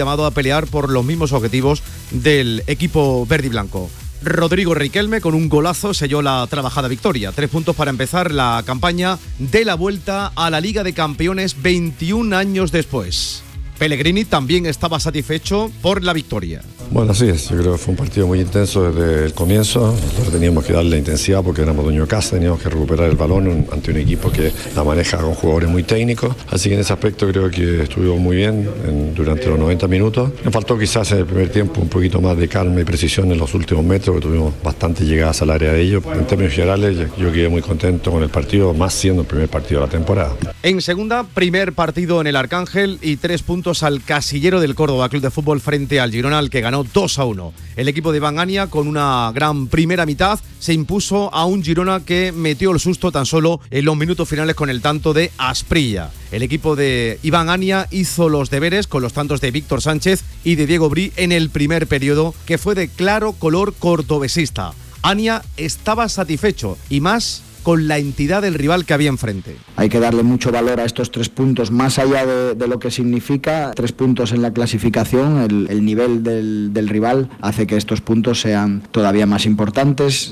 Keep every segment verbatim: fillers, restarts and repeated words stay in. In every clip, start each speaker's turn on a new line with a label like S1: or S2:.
S1: llamado a pelear por los mismos objetivos del equipo verde y blanco. Rodrigo Riquelme con un golazo selló la trabajada victoria. Tres puntos para empezar la campaña de la vuelta a la Liga de Campeones veintiún años después. Pellegrini también estaba satisfecho por la victoria.
S2: Bueno, así es, yo creo que fue un partido muy intenso desde el comienzo. Nosotros teníamos que darle intensidad porque éramos dueños de casa, teníamos que recuperar el balón ante un equipo que la maneja con jugadores muy técnicos. Así que en ese aspecto creo que estuvimos muy bien en, durante los noventa minutos. Me faltó quizás en el primer tiempo un poquito más de calma y precisión en los últimos metros, que tuvimos bastantes llegadas al área de ellos. En términos generales, yo quedé muy contento con el partido, más siendo el primer partido de la temporada.
S1: En segunda, primer partido en el Arcángel y tres puntos al casillero del Córdoba Club de Fútbol frente al Girona, al que ganó dos a uno. El equipo de Iván Ania, con una gran primera mitad, se impuso a un Girona que metió el susto tan solo en los minutos finales con el tanto de Asprilla. El equipo de Iván Ania hizo los deberes con los tantos de Víctor Sánchez y de Diego Brí en el primer periodo, que fue de claro color cordobesista. Ania estaba satisfecho y más con la entidad del rival que había enfrente.
S3: Hay que darle mucho valor a estos tres puntos, más allá de, de lo que significa tres puntos en la clasificación. El, el nivel del, del rival hace que estos puntos sean todavía más importantes,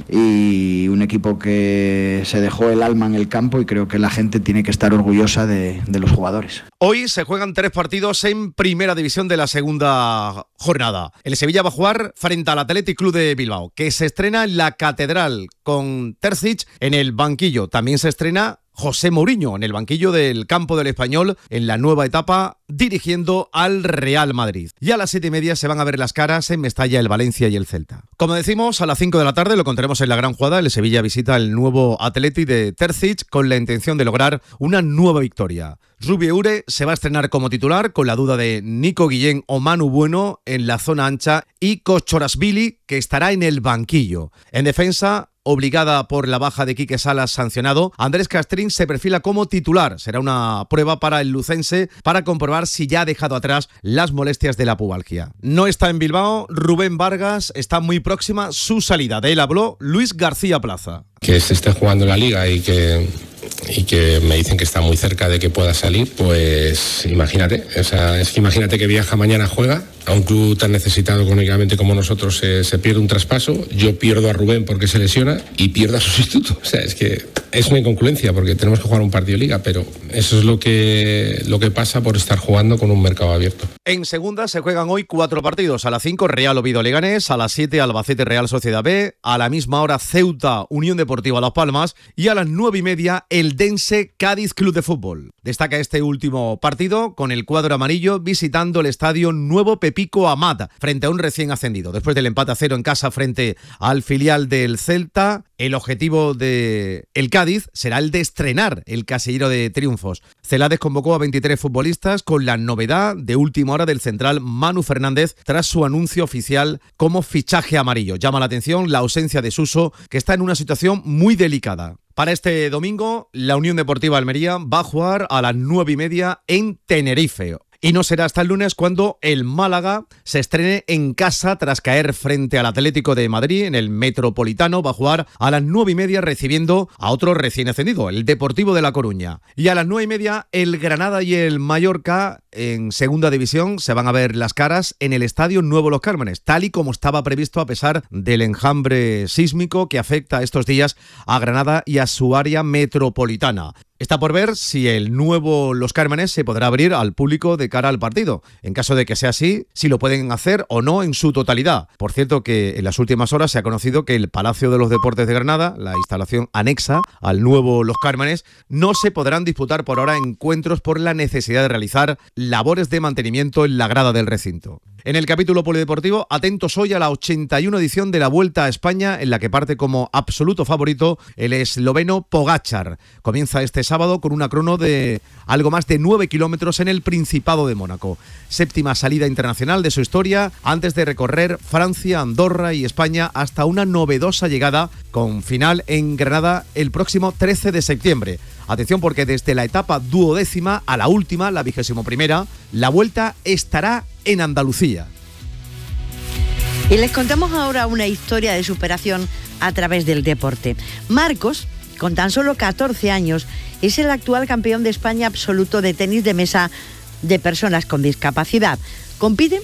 S3: y un equipo que se dejó el alma en el campo, y creo que la gente tiene que estar orgullosa de, de los jugadores.
S1: Hoy se juegan tres partidos en primera división de la segunda jornada. El Sevilla va a jugar frente al Athletic Club de Bilbao, que se estrena en la Catedral con Terzic en el banquillo. También se estrena José Mourinho en el banquillo del campo del Español en la nueva etapa, dirigiendo al Real Madrid. Y a las siete y media se van a ver las caras en Mestalla, el Valencia y el Celta. Como decimos, a las cinco de la tarde lo contaremos en la gran jugada. El Sevilla visita el nuevo Athletic de Terzic con la intención de lograr una nueva victoria. Rubi Eure se va a estrenar como titular con la duda de Nico Guillén o Manu Bueno en la zona ancha, y Kochorashvili, que estará en el banquillo. En defensa, obligada por la baja de Quique Salas sancionado, Andrés Castrín se perfila como titular. Será una prueba para el lucense para comprobar si ya ha dejado atrás las molestias de la pubalgia. No está en Bilbao Rubén Vargas, está muy próxima su salida. De él habló Luis García Plaza.
S4: Que se esté jugando la Liga y que... y que me dicen que está muy cerca de que pueda salir, pues imagínate, o sea, es que imagínate que viaja mañana, juega a un club tan necesitado económicamente como nosotros, se, se pierde un traspaso, yo pierdo a Rubén porque se lesiona y pierdo a su sustituto. O sea, es que es una incongruencia porque tenemos que jugar un partido de Liga, pero eso es lo que, lo que pasa por estar jugando con un mercado abierto.
S1: En segunda se juegan hoy cuatro partidos. A las cinco Real Oviedo Leganés, a las siete Albacete Real Sociedad B, a la misma hora Ceuta Unión Deportiva Las Palmas y a las nueve y media el Dense Cádiz Club de Fútbol. Destaca este último partido con el cuadro amarillo visitando el estadio Nuevo Pepico Amat frente a un recién ascendido. Después del empate a cero en casa frente al filial del Celta, el objetivo de el Cádiz será el de estrenar el casillero de triunfos. Celades convocó a veintitrés futbolistas con la novedad de última hora del central Manu Fernández tras su anuncio oficial como fichaje amarillo. Llama la atención la ausencia de Suso, que está en una situación muy delicada. Para este domingo, la Unión Deportiva Almería va a jugar a las nueve y media en Tenerife. Y no será hasta el lunes cuando el Málaga se estrene en casa tras caer frente al Atlético de Madrid en el Metropolitano. Va a jugar a las nueve y media recibiendo a otro recién ascendido, el Deportivo de La Coruña. Y a las nueve y media el Granada y el Mallorca en segunda división se van a ver las caras en el Estadio Nuevo Los Cármenes, tal y como estaba previsto a pesar del enjambre sísmico que afecta estos días a Granada y a su área metropolitana. Está por ver si el nuevo Los Cármenes se podrá abrir al público de cara al partido. En caso de que sea así, si lo pueden hacer o no en su totalidad. Por cierto que en las últimas horas se ha conocido que el Palacio de los Deportes de Granada, la instalación anexa al nuevo Los Cármenes, no se podrán disputar por ahora encuentros por la necesidad de realizar labores de mantenimiento en la grada del recinto. En el capítulo polideportivo, atentos hoy a la ochenta y una edición de la Vuelta a España, en la que parte como absoluto favorito el esloveno Pogačar. Comienza este sábado con una crono de algo más de nueve kilómetros en el Principado de Mónaco. Séptima salida internacional de su historia antes de recorrer Francia, Andorra y España hasta una novedosa llegada con final en Granada el próximo trece de septiembre. Atención porque desde la etapa duodécima a la última, la vigésimo primera, la Vuelta estará en Andalucía.
S5: Y les contamos ahora una historia de superación a través del deporte. Marcos, con tan solo catorce años, es el actual campeón de España absoluto de tenis de mesa de personas con discapacidad. Compite